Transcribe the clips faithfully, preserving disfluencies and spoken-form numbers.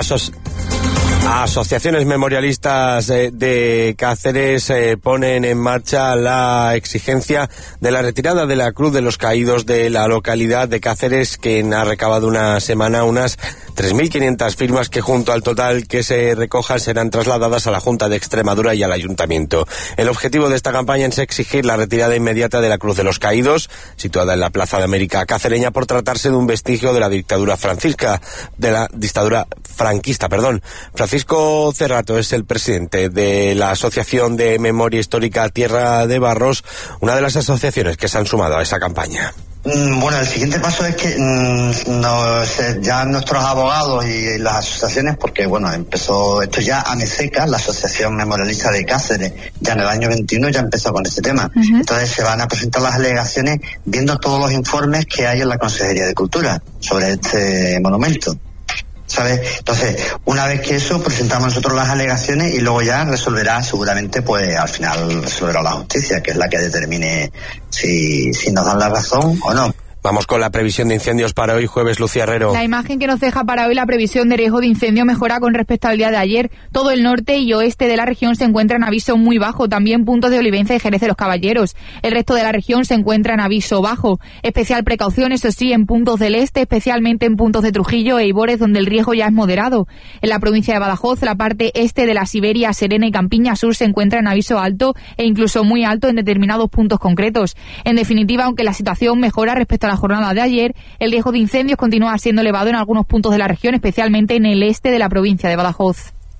Asos- Asociaciones memorialistas eh, de Cáceres eh, ponen en marcha la exigencia de la retirada de la Cruz de los Caídos de la localidad de Cáceres, que ha recabado una semana unas tres mil quinientas firmas que, junto al total que se recojan, serán trasladadas a la Junta de Extremadura y al Ayuntamiento. El objetivo de esta campaña es exigir la retirada inmediata de la Cruz de los Caídos, situada en la Plaza de América cacereña, por tratarse de un vestigio de la dictadura francisca, de la dictadura franquista, perdón. Francisco Cerrato es el presidente de la Asociación de Memoria Histórica Tierra de Barros, una de las asociaciones que se han sumado a esa campaña. Bueno, el siguiente paso es que mmm, nos, ya nuestros abogados y las asociaciones, porque bueno, empezó esto ya AMECECA, la Asociación Memorialista de Cáceres, ya en el año veintiuno ya empezó con este tema. Uh-huh. Entonces se van a presentar las alegaciones viendo todos los informes que hay en la Consejería de Cultura sobre este monumento, ¿sabes? Entonces, una vez que eso, presentamos nosotros las alegaciones y luego ya resolverá, seguramente, pues al final resolverá la justicia, que es la que determine si, si nos dan la razón o no. Vamos con la previsión de incendios para hoy, jueves, Lucía Herrero. La imagen que nos deja para hoy la previsión de riesgo de incendio mejora con respecto al día de ayer. Todo el norte y oeste de la región se encuentra en aviso muy bajo, también puntos de Olivenza y Jerez de los Caballeros. El resto de la región se encuentra en aviso bajo. Especial precaución, eso sí, en puntos del este, especialmente en puntos de Trujillo e Ibores, donde el riesgo ya es moderado. En la provincia de Badajoz, la parte este de la Siberia, Serena y Campiña Sur se encuentra en aviso alto e incluso muy alto en determinados puntos concretos. En definitiva, aunque la situación mejora respecto a la jornada de ayer, el riesgo de incendios continúa siendo elevado en algunos puntos de la región, especialmente en el este de la provincia de Badajoz.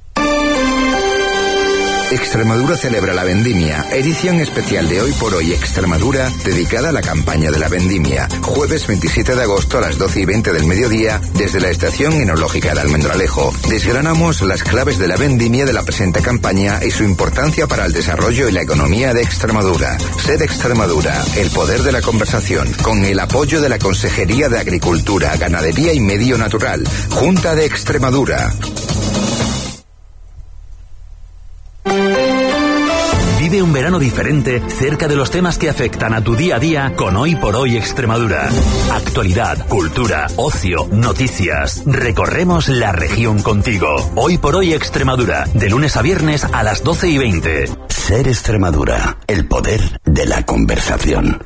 Extremadura celebra la vendimia, edición especial de Hoy por Hoy Extremadura, dedicada a la campaña de la vendimia. Jueves veintisiete de agosto a las doce y veinte del mediodía, desde la Estación Enológica de Almendralejo. Desgranamos las claves de la vendimia de la presente campaña y su importancia para el desarrollo y la economía de Extremadura. Sed Extremadura, el poder de la conversación, con el apoyo de la Consejería de Agricultura, Ganadería y Medio Natural, Junta de Extremadura. Vive un verano diferente cerca de los temas que afectan a tu día a día con Hoy por Hoy Extremadura. Actualidad, cultura, ocio, noticias. Recorremos la región contigo. Hoy por Hoy Extremadura, de lunes a viernes a las doce y veinte. Ser Extremadura, el poder de la conversación.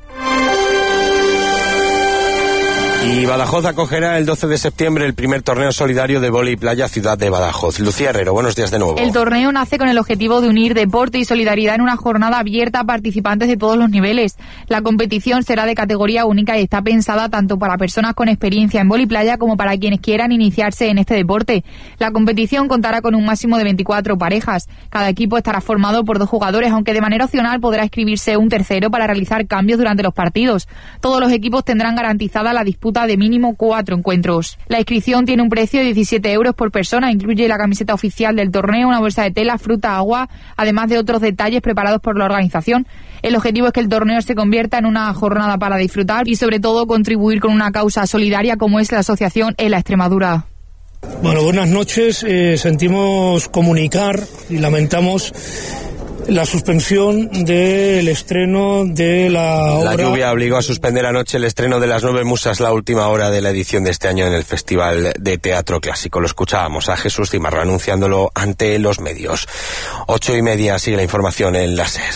Y Badajoz acogerá el doce de septiembre el primer torneo solidario de vóley playa Ciudad de Badajoz. Lucía Herrero, buenos días de nuevo. El torneo nace con el objetivo de unir deporte y solidaridad en una jornada abierta a participantes de todos los niveles. La competición será de categoría única y está pensada tanto para personas con experiencia en vóley playa como para quienes quieran iniciarse en este deporte. La competición contará con un máximo de veinticuatro parejas. Cada equipo estará formado por dos jugadores, aunque de manera opcional podrá inscribirse un tercero para realizar cambios durante los partidos. Todos los equipos tendrán garantizada la disputa de mínimo cuatro encuentros. La inscripción tiene un precio de diecisiete euros por persona, incluye la camiseta oficial del torneo, una bolsa de tela, fruta, agua, además de otros detalles preparados por la organización. El objetivo es que el torneo se convierta en una jornada para disfrutar y sobre todo contribuir con una causa solidaria como es la asociación ELA Extremadura. Bueno, buenas noches. Eh, sentimos comunicar y lamentamos la suspensión del estreno de la obra. La lluvia obligó a suspender anoche el estreno de Las Nueve Musas, la última hora de la edición de este año en el Festival de Teatro Clásico. Lo escuchábamos a Jesús Cimarro anunciándolo ante los medios. Ocho y media sigue la información en la SER.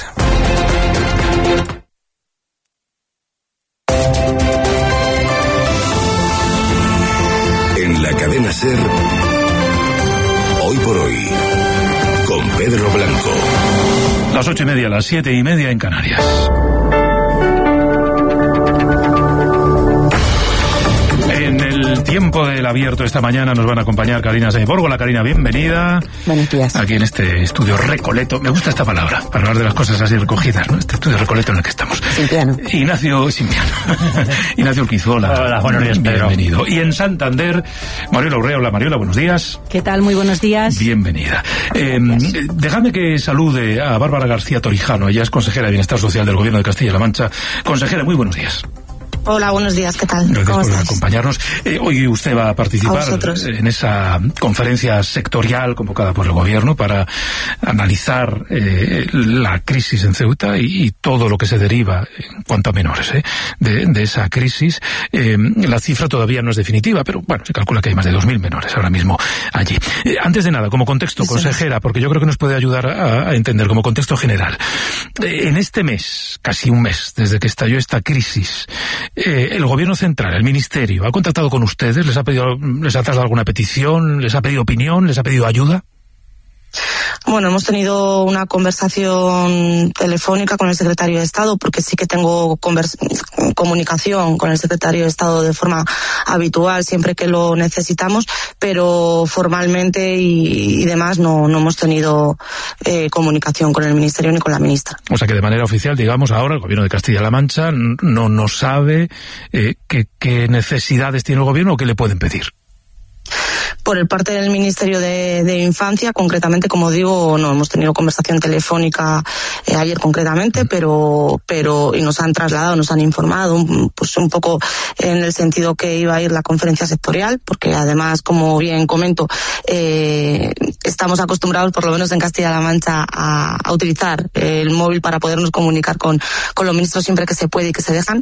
En la cadena SER, Hoy por Hoy, con Pedro Blanco. Las ocho y media, las siete y media en Canarias. En el tiempo del abierto esta mañana nos van a acompañar Karina Saiborgo. Hola Karina, bienvenida. Buenos días. Aquí en este estudio recoleto. Me gusta esta palabra, para hablar de las cosas así recogidas, ¿no? Este estudio recoleto en el que estamos. Sin piano. Ignacio, sin piano. Ignacio Urquizola. Hola, buenos días, Pedro. Bienvenido. Y en Santander, Mariola Urrea. Hola Mariola, buenos días. ¿Qué tal? Muy buenos días. Bienvenida. Eh, déjame que salude a Bárbara García Torijano. Ella es consejera de Bienestar Social del Gobierno de Castilla-La Mancha. Consejera, muy buenos días. Hola, buenos días, ¿qué tal? Gracias ¿Cómo por estás? acompañarnos. Eh, hoy usted va a participar a en esa conferencia sectorial convocada por el Gobierno para analizar eh, la crisis en Ceuta y, y todo lo que se deriva en cuanto a menores eh, de, de esa crisis. Eh, la cifra todavía no es definitiva, pero bueno, se calcula que hay más de dos mil menores ahora mismo allí. Eh, antes de nada, como contexto, consejera, porque yo creo que nos puede ayudar a, a entender como contexto general. Eh, en este mes, casi un mes, desde que estalló esta crisis, Eh, el Gobierno Central, el Ministerio, ¿ha contactado con ustedes? ¿Les ha pedido, les ha trasladado alguna petición? ¿Les ha pedido opinión? ¿Les ha pedido ayuda? Bueno, hemos tenido una conversación telefónica con el secretario de Estado, porque sí que tengo comunicación con el secretario de Estado de forma habitual siempre que lo necesitamos, pero formalmente y, y demás no, no hemos tenido eh, comunicación con el Ministerio ni con la ministra. O sea que de manera oficial, digamos, ahora el Gobierno de Castilla-La Mancha no, no sabe eh, qué, qué necesidades tiene el Gobierno o qué le pueden pedir. Por el parte del Ministerio de, de Infancia, concretamente, como digo, no hemos tenido conversación telefónica eh, ayer concretamente, pero pero y nos han trasladado, nos han informado un, pues un poco en el sentido que iba a ir la conferencia sectorial, porque además, como bien comento, eh, estamos acostumbrados, por lo menos en Castilla-La Mancha, a, a utilizar el móvil para podernos comunicar con, con los ministros siempre que se puede y que se dejan,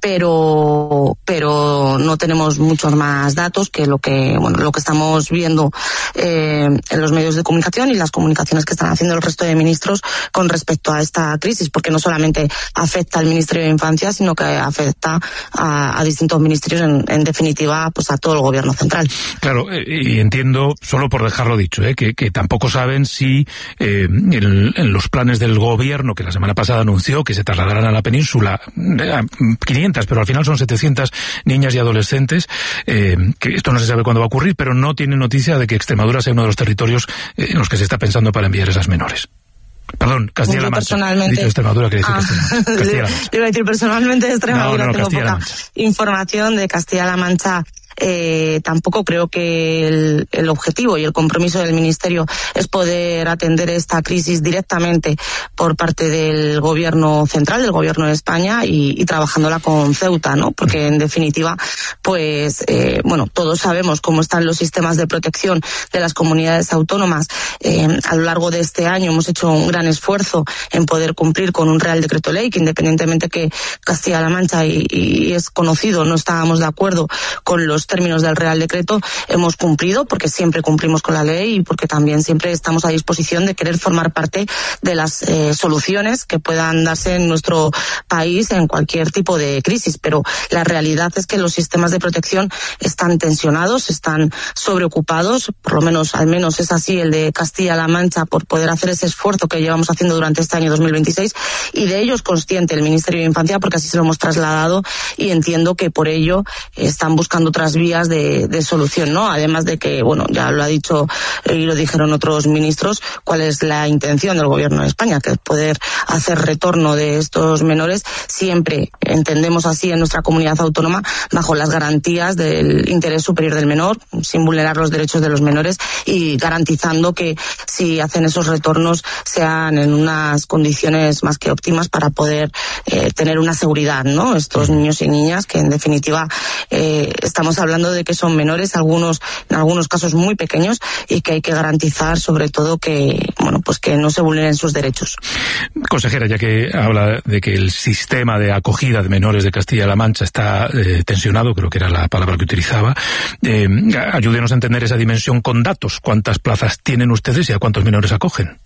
pero pero no tenemos muchos más datos que lo que bueno lo que estamos viendo eh, en los medios de comunicación y las comunicaciones que están haciendo el resto de ministros con respecto a esta crisis, porque no solamente afecta al Ministerio de Infancia, sino que afecta a, a distintos ministerios, en, en definitiva, pues a todo el Gobierno central. Claro, eh, y entiendo, solo por dejarlo dicho, eh, que, que tampoco saben si eh, en, en los planes del Gobierno, que la semana pasada anunció que se trasladarán a la península eh, quinientas, pero al final son setecientas niñas y adolescentes, eh, que esto no se sabe cuándo va a ocurrir, pero no tiene noticia de que Extremadura sea uno de los territorios en los que se está pensando para enviar esas menores. Perdón, Castilla-La Mancha. Personalmente... He dicho Extremadura, que decir ah, Castilla-La Mancha. Iba a decir personalmente de Extremadura, no, no, no, tengo poca información de Castilla-La Mancha. Eh, tampoco creo que el, el objetivo y el compromiso del Ministerio es poder atender esta crisis directamente por parte del Gobierno central, del Gobierno de España y, y trabajándola con Ceuta, ¿no? Porque en definitiva, pues, eh, bueno, todos sabemos cómo están los sistemas de protección de las comunidades autónomas. Eh, a lo largo de este año hemos hecho un gran esfuerzo en poder cumplir con un Real Decreto Ley que, independientemente que Castilla-La Mancha y, y es conocido, no estábamos de acuerdo con los términos del Real Decreto, hemos cumplido, porque siempre cumplimos con la ley y porque también siempre estamos a disposición de querer formar parte de las eh, soluciones que puedan darse en nuestro país en cualquier tipo de crisis. Pero la realidad es que los sistemas de protección están tensionados, están sobreocupados, por lo menos, al menos es así el de Castilla-La Mancha, por poder hacer ese esfuerzo que llevamos haciendo durante este año dos mil veintiséis, y de ello es consciente el Ministerio de Infancia, porque así se lo hemos trasladado y entiendo que por ello están buscando otras vías de, de solución, ¿no? Además de que, bueno, ya lo ha dicho y lo dijeron otros ministros, cuál es la intención del Gobierno de España, que es poder hacer retorno de estos menores, siempre entendemos así en nuestra comunidad autónoma, bajo las garantías del interés superior del menor, sin vulnerar los derechos de los menores y garantizando que si hacen esos retornos sean en unas condiciones más que óptimas para poder eh, tener una seguridad, ¿no? Estos niños y niñas que en definitiva eh, estamos hablando de que son menores, algunos en algunos casos muy pequeños, y que hay que garantizar sobre todo que, bueno, pues que no se vulneren sus derechos. Consejera, ya que habla de que el sistema de acogida de menores de Castilla-La Mancha está eh, tensionado, creo que era la palabra que utilizaba, eh, ayúdenos a entender esa dimensión con datos. ¿Cuántas plazas tienen ustedes y a cuántos menores acogen?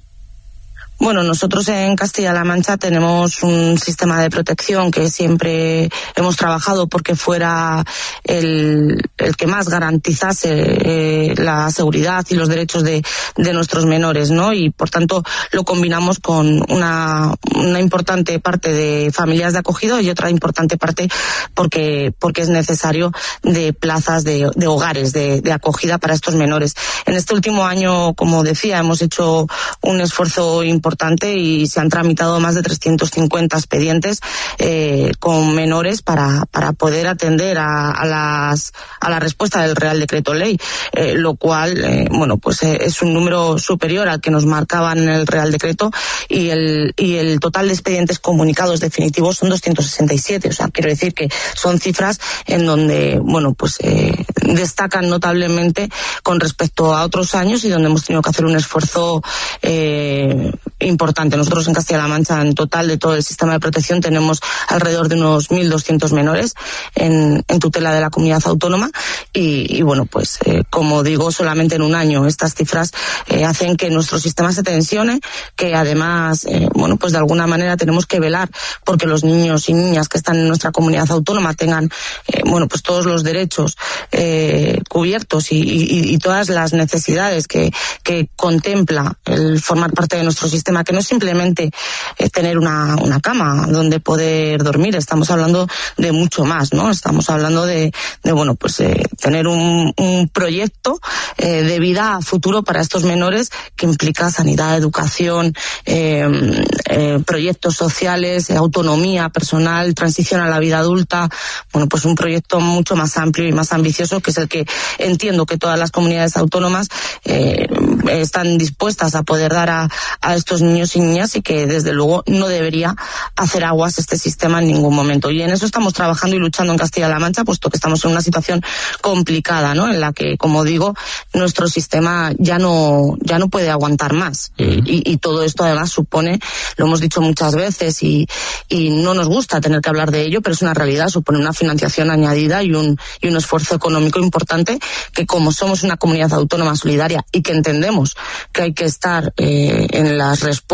Bueno, nosotros en Castilla-La Mancha tenemos un sistema de protección que siempre hemos trabajado porque fuera el, el que más garantizase eh, la seguridad y los derechos de, de nuestros menores, ¿no? Y por tanto lo combinamos con una, una importante parte de familias de acogida y otra importante parte porque, porque es necesario de plazas de, de hogares de, de acogida para estos menores. En este último año, como decía, hemos hecho un esfuerzo importante importante y se han tramitado más de trescientos cincuenta expedientes eh, con menores para, para poder atender a, a, las, a la respuesta del Real Decreto Ley, eh, lo cual, eh, bueno, pues eh, es un número superior al que nos marcaban en el Real Decreto y el, y el total de expedientes comunicados definitivos son doscientos sesenta y siete. O sea, quiero decir que son cifras en donde, bueno, pues eh, destacan notablemente con respecto a otros años y donde hemos tenido que hacer un esfuerzo eh, importante. Nosotros en Castilla-La Mancha, en total de todo el sistema de protección, tenemos alrededor de unos mil doscientos menores en, en tutela de la comunidad autónoma y, y bueno, pues eh, como digo, solamente en un año estas cifras eh, hacen que nuestro sistema se tensione, que además, eh, bueno, pues de alguna manera tenemos que velar porque los niños y niñas que están en nuestra comunidad autónoma tengan, eh, bueno, pues todos los derechos eh, cubiertos y, y, y todas las necesidades que, que contempla el formar parte de nuestro sistema, que no es simplemente eh, tener una, una cama donde poder dormir, estamos hablando de mucho más, ¿no? Estamos hablando de, de bueno, pues eh, tener un, un proyecto eh, de vida a futuro para estos menores que implica sanidad, educación, eh, eh, proyectos sociales, eh, autonomía personal, transición a la vida adulta, bueno, pues un proyecto mucho más amplio y más ambicioso, que es el que entiendo que todas las comunidades autónomas eh, están dispuestas a poder dar a, a estos niños y niñas y que desde luego no debería hacer aguas este sistema en ningún momento. Y en eso estamos trabajando y luchando en Castilla-La Mancha, puesto que estamos en una situación complicada, ¿no? En la que, como digo, nuestro sistema ya no ya no puede aguantar más. Y, y todo esto además supone, lo hemos dicho muchas veces y, y no nos gusta tener que hablar de ello, pero es una realidad, supone una financiación añadida y un, y un esfuerzo económico importante que, como somos una comunidad autónoma solidaria y que entendemos que hay que estar eh, en las respuestas